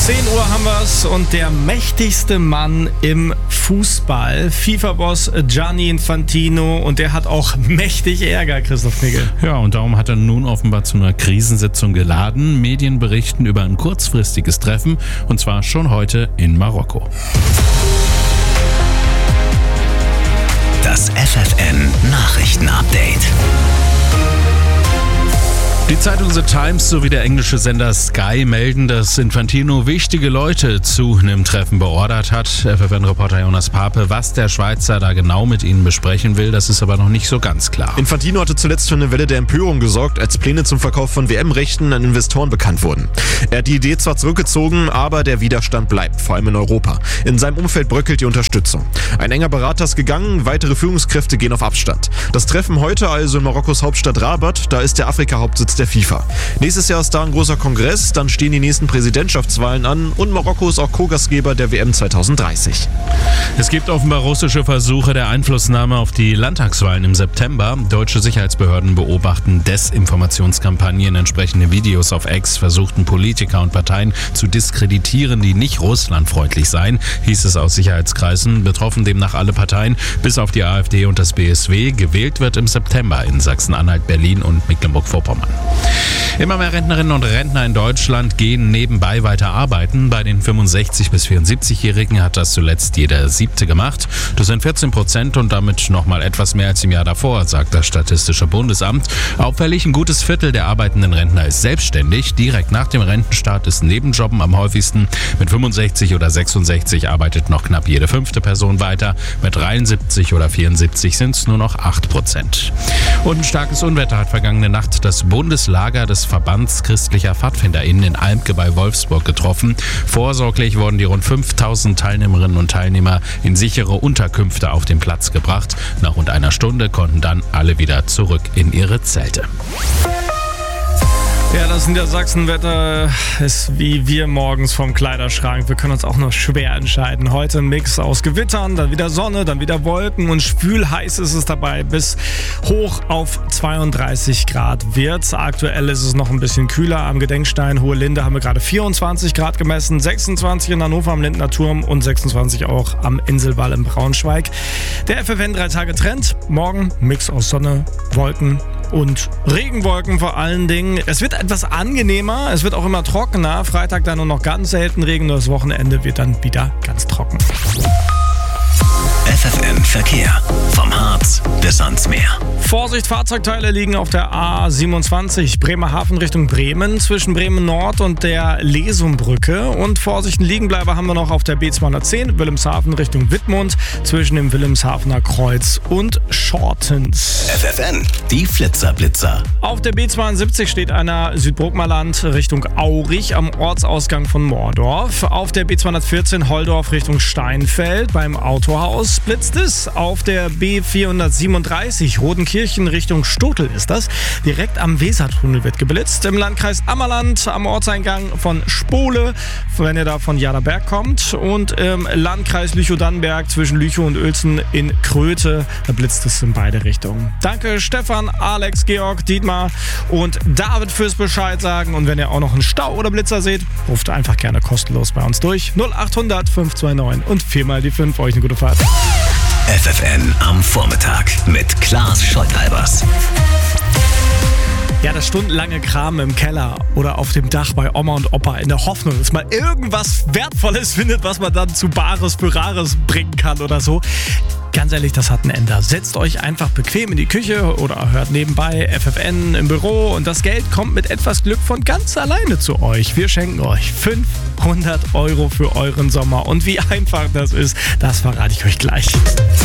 10 Uhr haben wir's und der mächtigste Mann im Fußball, FIFA-Boss Gianni Infantino, und der hat auch mächtig Ärger, Christoph Knigge. Ja, und darum hat er nun offenbar zu einer Krisensitzung geladen. Medien berichten über ein kurzfristiges Treffen, und zwar schon heute in Marokko. Das FFN-Nachrichten-Update. Die Zeitung The Times sowie der englische Sender Sky melden, dass Infantino wichtige Leute zu einem Treffen beordert hat. FFN-Reporter Jonas Pape, was der Schweizer da genau mit ihnen besprechen will, das ist aber noch nicht so ganz klar. Infantino hatte zuletzt für eine Welle der Empörung gesorgt, als Pläne zum Verkauf von WM-Rechten an Investoren bekannt wurden. Er hat die Idee zwar zurückgezogen, aber der Widerstand bleibt, vor allem in Europa. In seinem Umfeld bröckelt die Unterstützung. Ein enger Berater ist gegangen, weitere Führungskräfte gehen auf Abstand. Das Treffen heute also in Marokkos Hauptstadt Rabat, da ist der Afrika-Hauptsitz der FIFA. Nächstes Jahr ist da ein großer Kongress, dann stehen die nächsten Präsidentschaftswahlen an und Marokko ist auch Co-Gastgeber der WM 2030. Es gibt offenbar russische Versuche der Einflussnahme auf die Landtagswahlen im September. Deutsche Sicherheitsbehörden beobachten Desinformationskampagnen. Entsprechende Videos auf X versuchten Politiker und Parteien zu diskreditieren, die nicht russlandfreundlich seien, hieß es aus Sicherheitskreisen. Betroffen demnach alle Parteien, bis auf die AfD und das BSW. Gewählt wird im September in Sachsen-Anhalt, Berlin und Mecklenburg-Vorpommern. Immer mehr Rentnerinnen und Rentner in Deutschland gehen nebenbei weiter arbeiten. Bei den 65- bis 74-Jährigen hat das zuletzt jeder 7. gemacht. Das sind 14% und damit nochmal etwas mehr als im Jahr davor, sagt das Statistische Bundesamt. Auffällig, ein gutes Viertel der arbeitenden Rentner ist selbstständig. Direkt nach dem Rentenstart ist Nebenjobben am häufigsten. Mit 65 oder 66 arbeitet noch knapp jede 5. Person weiter. Mit 73 oder 74 sind es nur noch 8%. Und ein starkes Unwetter hat vergangene Nacht das Bundeslager des Verbands christlicher PfadfinderInnen in Almke bei Wolfsburg getroffen. Vorsorglich wurden die rund 5000 Teilnehmerinnen und Teilnehmer in sichere Unterkünfte auf den Platz gebracht. Nach rund einer Stunde konnten dann alle wieder zurück in ihre Zelte. Ja, das Niedersachsenwetter ist wie wir morgens vom Kleiderschrank. Wir können uns auch noch schwer entscheiden. Heute ein Mix aus Gewittern, dann wieder Sonne, dann wieder Wolken und schwül-heiß ist es dabei. Bis hoch auf 32 Grad wird's. Aktuell ist es noch ein bisschen kühler. Am Gedenkstein Hohe Linde haben wir gerade 24 Grad gemessen, 26 in Hannover am Lindner Turm und 26 auch am Inselwall in Braunschweig. Der FFN 3 Tage Trend. Morgen Mix aus Sonne, Wolken und Regenwolken vor allen Dingen. Es wird etwas angenehmer, es wird auch immer trockener. Freitag dann nur noch ganz selten Regen, nur das Wochenende wird dann wieder ganz trocken. FFN Verkehr. Vom Harz bis ans Meer. Vorsicht, Fahrzeugteile liegen auf der A27 Bremerhaven Richtung Bremen zwischen Bremen Nord und der Lesumbrücke. Und Vorsicht, einen Liegenbleiber haben wir noch auf der B210 Wilhelmshaven Richtung Wittmund zwischen dem Wilhelmshavener Kreuz und Shortens. FFN, die Flitzer-Blitzer. Auf der B72 steht einer Südburgmarland Richtung Aurich am Ortsausgang von Moordorf. Auf der B214 Holdorf Richtung Steinfeld beim Autohaus blitzt es. Auf der B437 Rodenkirchen Richtung Stotel ist das. Direkt am Wesertunnel wird geblitzt. Im Landkreis Ammerland am Ortseingang von Spole, wenn ihr da von Jaderberg kommt. Und im Landkreis Lüchow-Dannenberg zwischen Lüchow und Uelzen in Kröte, da blitzt es in beide Richtungen. Danke Stefan, Alex, Georg, Dietmar und David fürs Bescheid sagen. Und wenn ihr auch noch einen Stau oder Blitzer seht, ruft einfach gerne kostenlos bei uns durch. 0800 529 und 4 die 5. Euch eine gute Fahrt. FFN am Vormittag mit Klaas Scheutalbers. Ja, das stundenlange Kram im Keller oder auf dem Dach bei Oma und Opa in der Hoffnung, dass man irgendwas Wertvolles findet, was man dann zu Bares für Rares bringen kann oder so. Ganz ehrlich, das hat ein Ende. Setzt euch einfach bequem in die Küche oder hört nebenbei FFN im Büro und das Geld kommt mit etwas Glück von ganz alleine zu euch. Wir schenken euch 500 € für euren Sommer und wie einfach das ist, das verrate ich euch gleich.